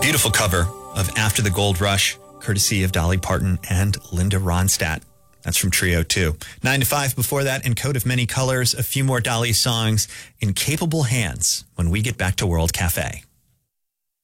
Beautiful cover of After the Gold Rush, courtesy of Dolly Parton and Linda Ronstadt. That's from Trio 2. 9 to 5 before that, in Coat of Many Colors, a few more Dolly songs in capable hands when we get back to World Cafe.